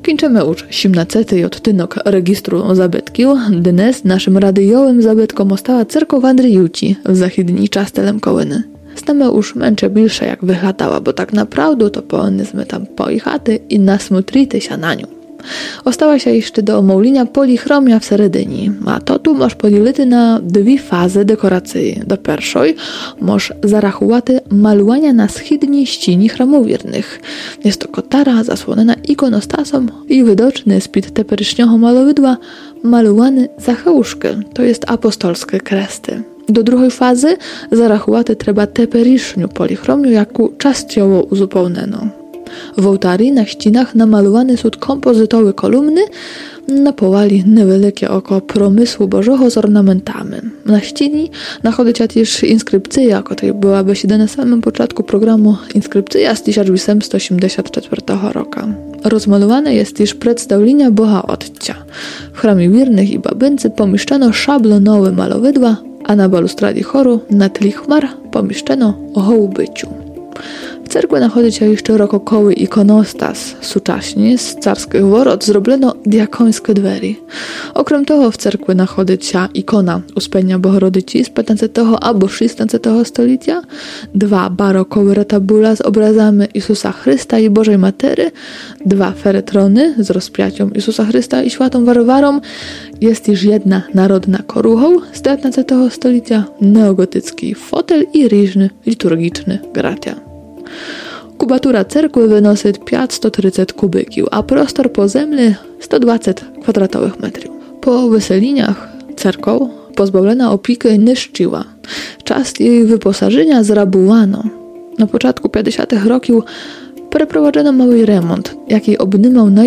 Kończymy już 17 odtynek registru zabytkiu. Dnes naszym radiołym zabytkom ostała cerkow Andryjuci w zachідній частелем Kołyny. Stamy już męcze bliższe jak wychatała, bo tak naprawdę to powinnyśmy tam pojechać i nasmutrity się na nią. Ostała się jeszcze do omówienia polichromia w Seredyni, a to tu masz podzielity na dwie fazy dekoracji. Do pierwszej masz zarachowaty maluwania na schidni ścieni chramowiernych. Jest to kotara zasłonena ikonostasom i widoczny spod teperyśnioho malowydła malowany za chełuszkę, to jest apostolskie kresty. Do drugiej fazy zarachowaty trzeba teperyszniu polichromiu, jaku częściowo uzupełniono. W ołtarii na ścianach namalowane są kompozytowe kolumny, napołali niewielkie oko promysłu Bożego z ornamentami. Na ścianie nachodzi się też inskrypcja, która była besiedna na samym początku programu inskrypcja z 1884 roku. Rozmalowane jest też przedstawienie Boha Otcia. W chramie wiernych i babyncy pomieszczono szablonowe malowydła, a na balustradzie choru na tle chmar pomieszczono hołbyciu. W cerkwi nachodzi się jeszcze rokokowy ikonostas. Współcześnie z carskich worot zrobiono diakońskie drzwi. Okrem tego w cerkwi nachodzi się ikona Uspenia Bohorodyci z 15 albo 16 stulecia, dwa barokowe retabula z obrazami Jezusa Chrysta i Bożej Matery, dwa feretrony z rozpięciem Jezusa Chrysta i świętą Warwarą, jest też jedna narodna koruchą z 19 stulecia, neogotycki fotel i różny liturgiczny gratia. Kubatura cerkwy wynosi 530 kubyków, a prostor pozemny 120 kwadratowych metrów. Po wyseliniach cerkow pozbawiona opieki niszczyła. Czas jej wyposażenia zrabowano. Na początku 50. roków przeprowadzono mały remont, jaki obejmował